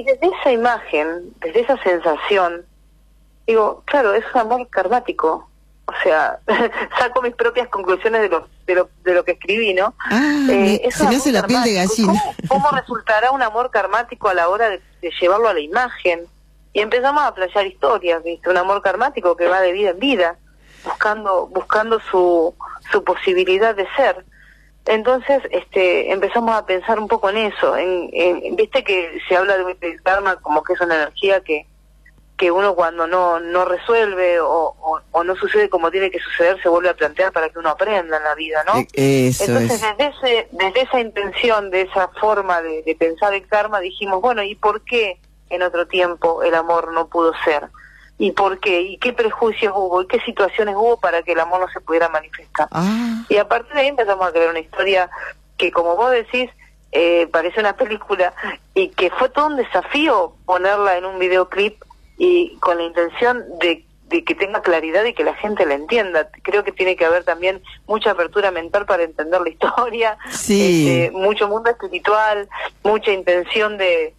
Y desde esa imagen, desde esa sensación, digo, claro, es un amor karmático. O sea, saco mis propias conclusiones de lo que escribí, ¿no? Se me hace la piel de gallina. ¿Cómo resultará un amor karmático a la hora de llevarlo a la imagen? Y empezamos a playar historias, ¿viste? Un amor karmático que va de vida en vida, buscando su posibilidad de ser. Entonces, empezamos a pensar un poco en eso, viste que se habla de karma como que es una energía que uno cuando no resuelve o no sucede como tiene que suceder, se vuelve a plantear para que uno aprenda en la vida, ¿no? Entonces, desde esa intención, de esa forma de pensar el karma, dijimos, bueno, ¿y por qué en otro tiempo el amor no pudo ser? ¿Y por qué? ¿Y qué prejuicios hubo? ¿Y qué situaciones hubo para que el amor no se pudiera manifestar? Y a partir de ahí empezamos a crear una historia que, como vos decís, parece una película, y que fue todo un desafío ponerla en un videoclip, y con la intención de que tenga claridad y que la gente la entienda. Creo que tiene que haber también mucha apertura mental para entender la historia, mucho mundo espiritual, mucha intención de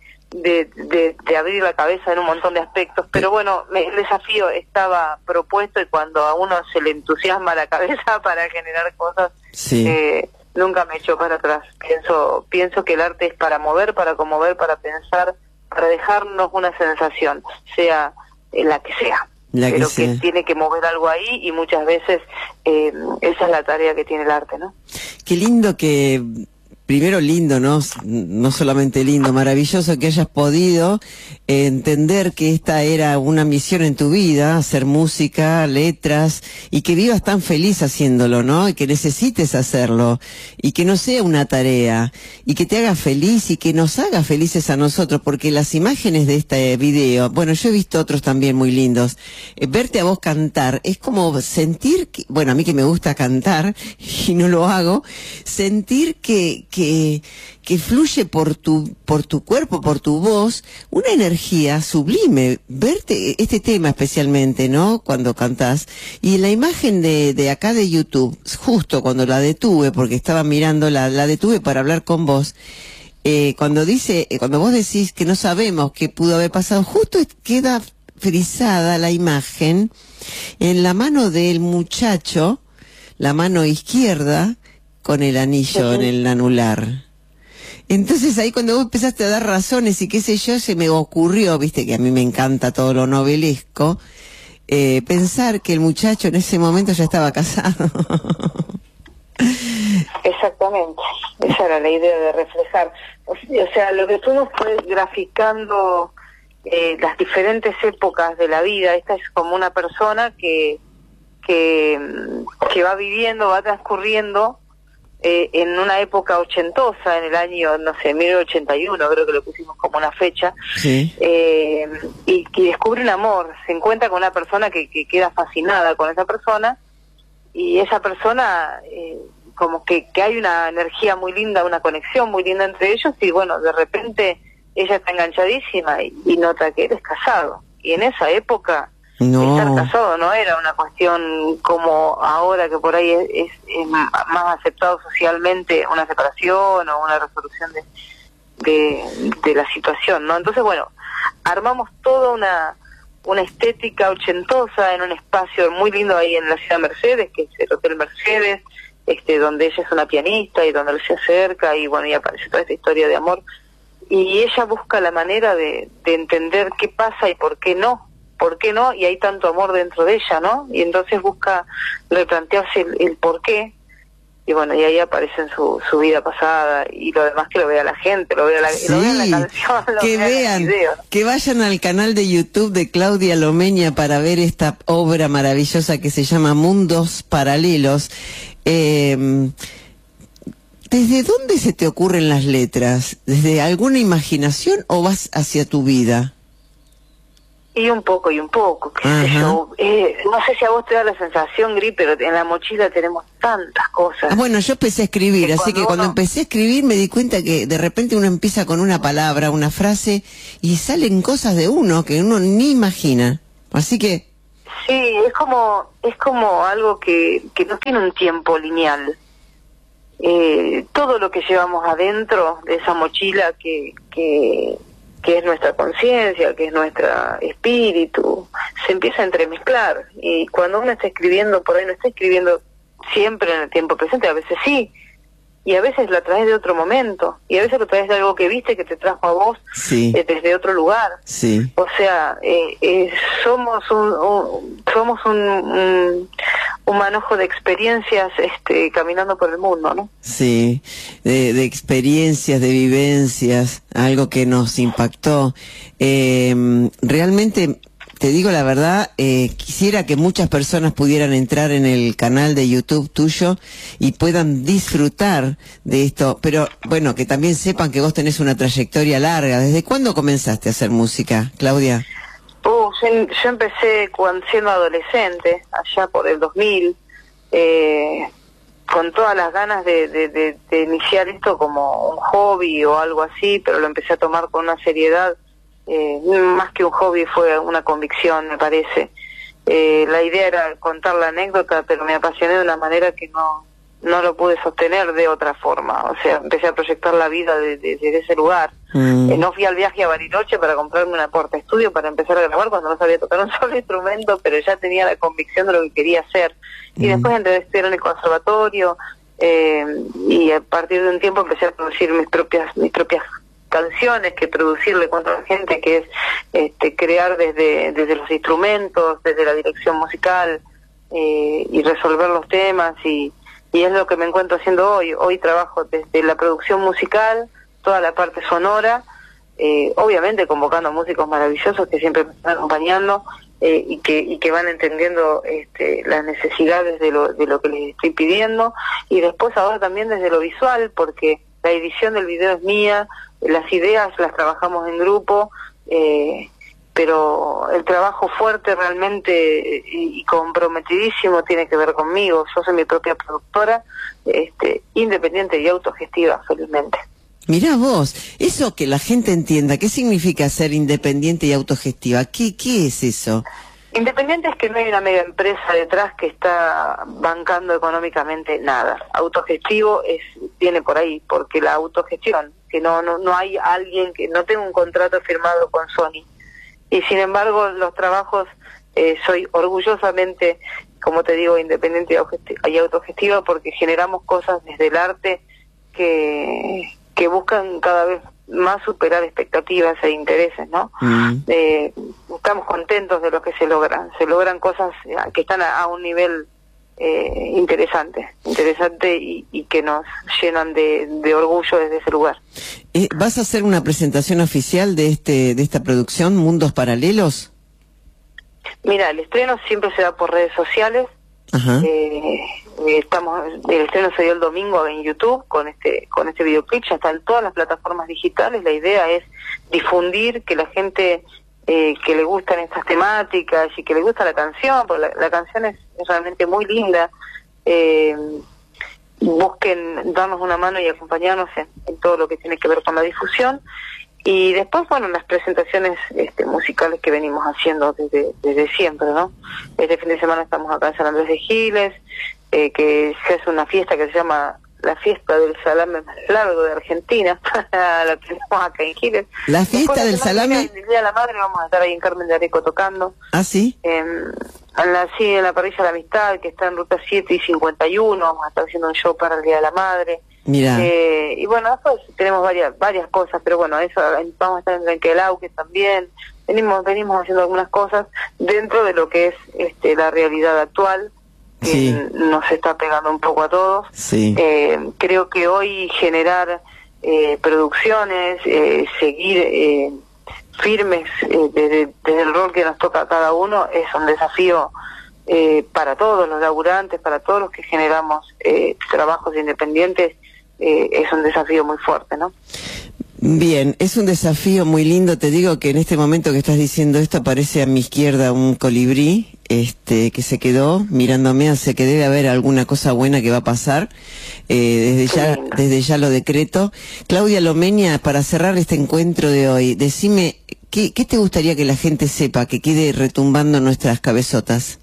abrir la cabeza en un montón de aspectos, pero bueno, el desafío estaba propuesto, y cuando a uno se le entusiasma la cabeza para generar cosas, nunca me echo para atrás. Pienso que el arte es para mover, para conmover, para pensar, para dejarnos una sensación, sea la que sea, pero que tiene que mover algo ahí, y muchas veces esa es la tarea que tiene el arte, ¿no? Qué lindo que... Primero lindo, ¿no? No solamente lindo, maravilloso que hayas podido entender que esta era una misión en tu vida, hacer música, letras, y que vivas tan feliz haciéndolo, ¿no? Y que necesites hacerlo, y que no sea una tarea, y que te haga feliz y que nos haga felices a nosotros, porque las imágenes de este video, bueno, yo he visto otros también muy lindos, verte a vos cantar, es como sentir, bueno, a mí que me gusta cantar, y no lo hago, sentir que fluye por tu cuerpo, por tu voz, una energía sublime. Verte, este tema especialmente, ¿no? Cuando cantás. Y la imagen de acá de YouTube, justo cuando la detuve, porque estaba mirando, la detuve para hablar con vos, cuando vos decís que no sabemos qué pudo haber pasado, justo queda frisada la imagen en la mano del muchacho, la mano izquierda, con el anillo en el anular. Entonces ahí cuando vos empezaste a dar razones y qué sé yo, se me ocurrió, viste que a mí me encanta todo lo novelesco, pensar que el muchacho en ese momento ya estaba casado. Exactamente, esa era la idea de reflejar. O sea, lo que fuimos fue graficando las diferentes épocas de la vida. Esta es como una persona que va viviendo, va transcurriendo en una época ochentosa, en el año, no sé, 1981, creo que lo pusimos como una fecha, y descubre un amor, se encuentra con una persona que queda fascinada con esa persona, y esa persona, como que hay una energía muy linda, una conexión muy linda entre ellos, y bueno, de repente ella está enganchadísima y nota que él es casado, y en esa época estar casado no era una cuestión como ahora, que por ahí es más aceptado socialmente una separación o una resolución de la situación, ¿no? Entonces, bueno, armamos toda una estética ochentosa en un espacio muy lindo ahí en la ciudad de Mercedes, que es el Hotel Mercedes, donde ella es una pianista y donde él se acerca, y bueno, y aparece toda esta historia de amor, y ella busca la manera de entender qué pasa y por qué no, y hay tanto amor dentro de ella, ¿no? Y entonces busca replantearse el por qué, y bueno, y ahí aparece en su vida pasada, y lo demás que lo vea la gente, lo vea la canción, que vean, que vayan al canal de YouTube de Claudia Lomeña para ver esta obra maravillosa que se llama Mundos Paralelos. ¿Desde dónde se te ocurren las letras? ¿Desde alguna imaginación o vas hacia tu vida? Y un poco, qué sé yo. No sé si a vos te da la sensación, Gris, pero en la mochila tenemos tantas cosas. Bueno, yo empecé a escribir, así que cuando empecé a escribir me di cuenta que de repente uno empieza con una palabra, una frase, y salen cosas de uno que uno ni imagina. Así que... Sí, es como algo que no tiene un tiempo lineal. Todo lo que llevamos adentro de esa mochila que que es nuestra conciencia, que es nuestro espíritu, se empieza a entremezclar. Y cuando uno está escribiendo, por ahí no está escribiendo siempre en el tiempo presente, a veces sí, y a veces lo traes de otro momento, y a veces lo traes de algo que viste que te trajo a vos desde otro lugar. Sí. O sea, somos un manojo de experiencias caminando por el mundo, ¿no? Sí, de experiencias, de vivencias, algo que nos impactó. Realmente, te digo la verdad, quisiera que muchas personas pudieran entrar en el canal de YouTube tuyo y puedan disfrutar de esto, pero bueno, que también sepan que vos tenés una trayectoria larga. ¿Desde cuándo comenzaste a hacer música, Claudia? Yo empecé siendo adolescente, allá por el 2000, con todas las ganas de iniciar esto como un hobby o algo así, pero lo empecé a tomar con una seriedad. Más que un hobby, fue una convicción, me parece. La idea era contar la anécdota, pero me apasioné de una manera que no lo pude sostener de otra forma. O sea, empecé a proyectar la vida desde ese lugar. No fui al viaje a Bariloche para comprarme una porta estudio para empezar a grabar cuando no sabía tocar un solo instrumento, pero ya tenía la convicción de lo que quería hacer. Y después entré a estudiar en el conservatorio, y a partir de un tiempo empecé a producir mis propias canciones, que producirle con la gente, que es crear desde los instrumentos, desde la dirección musical, y resolver los temas, y es lo que me encuentro haciendo hoy. Hoy trabajo desde la producción musical, toda la parte sonora, obviamente convocando a músicos maravillosos que siempre me están acompañando, y que van entendiendo las necesidades de lo que les estoy pidiendo, y después ahora también desde lo visual, porque la edición del video es mía, las ideas las trabajamos en grupo, pero el trabajo fuerte realmente y comprometidísimo tiene que ver conmigo. Yo soy mi propia productora, independiente y autogestiva, felizmente. Mirá vos, eso que la gente entienda, ¿qué significa ser independiente y autogestiva? ¿Qué es eso? Independiente es que no hay una mega empresa detrás que está bancando económicamente nada. Autogestivo viene por ahí, porque la autogestión, que no hay alguien, que no tengo un contrato firmado con Sony. Y sin embargo, los trabajos, soy orgullosamente, como te digo, independiente y autogestiva, porque generamos cosas desde el arte que buscan cada vez más superar expectativas e intereses, ¿no? Estamos contentos de lo que se logran cosas que están a un nivel interesante y que nos llenan de orgullo desde ese lugar. ¿Vas a hacer una presentación oficial de esta producción, Mundos Paralelos? Mira, el estreno siempre se da por redes sociales. Ajá. El estreno se dio el domingo en YouTube con este videoclip, ya está en todas las plataformas digitales. La idea es difundir, que la gente que le gustan estas temáticas y que le gusta la canción, porque la canción es realmente muy linda, busquen darnos una mano y acompañarnos en todo lo que tiene que ver con la difusión. Y después, bueno, las presentaciones musicales que venimos haciendo desde siempre, ¿no? Este fin de semana estamos acá en San Andrés de Giles, que se hace una fiesta que se llama la fiesta del salame más largo de Argentina. La tenemos acá en Giles. La fiesta del salame. El Día de la Madre vamos a estar ahí en Carmen de Areco tocando. ¿Ah, sí? En la parrilla de la Amistad, que está en ruta 7 y 51, vamos a estar haciendo un show para el Día de la Madre. Mira. Y bueno, después tenemos varias cosas, pero bueno, eso vamos a estar en Trenquelau, que también venimos haciendo algunas cosas dentro de lo que es la realidad actual, que sí, nos está pegando un poco a todos. Sí. Creo que hoy generar producciones, seguir firmes desde el rol que nos toca a cada uno, es un desafío para todos los laburantes, para todos los que generamos trabajos independientes. Es un desafío muy fuerte, ¿no? Bien, es un desafío muy lindo. Te digo que en este momento que estás diciendo esto aparece a mi izquierda un colibrí que se quedó mirándome, hace que debe haber alguna cosa buena que va a pasar. Desde ya lo decreto. Claudia Lomeña, para cerrar este encuentro de hoy, decime, ¿qué te gustaría que la gente sepa, que quede retumbando en nuestras cabezotas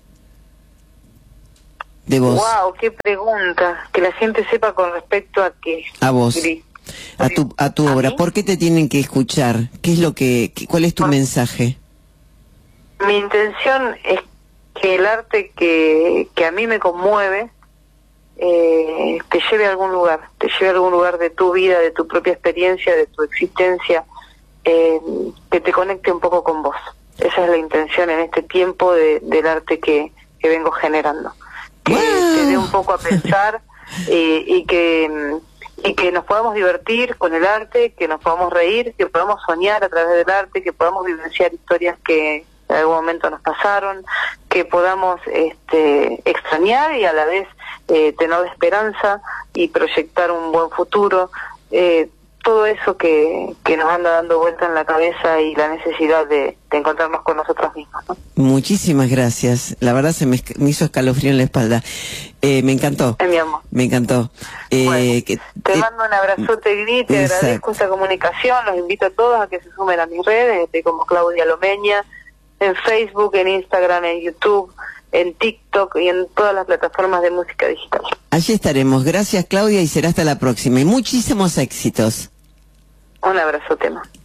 de vos? Wow, qué pregunta. Que la gente sepa con respecto a qué. A vos. a tu obra? ¿Por qué te tienen que escuchar? ¿Qué es lo cuál es tu mensaje? Mi intención es que el arte que a mí me conmueve te lleve a algún lugar, de tu vida, de tu propia experiencia, de tu existencia, que te conecte un poco con vos. Esa es la intención en este tiempo del arte que vengo generando. Que te dé un poco a pensar y que nos podamos divertir con el arte, que nos podamos reír, que podamos soñar a través del arte, que podamos vivenciar historias que en algún momento nos pasaron, que podamos extrañar y a la vez tener esperanza y proyectar un buen futuro. Todo eso que nos anda dando vuelta en la cabeza y la necesidad de encontrarnos con nosotros mismos, ¿no? Muchísimas gracias. La verdad me hizo escalofrío en la espalda. Me encantó. Mi amor. Me encantó. Bueno, te mando un abrazote, Gris, te agradezco esta comunicación. Los invito a todos a que se sumen a mis redes. Estoy como Claudia Lomeña, en Facebook, en Instagram, en YouTube, en TikTok y en todas las plataformas de música digital. Allí estaremos. Gracias, Claudia, y será hasta la próxima. Y muchísimos éxitos. Un abrazo, tema.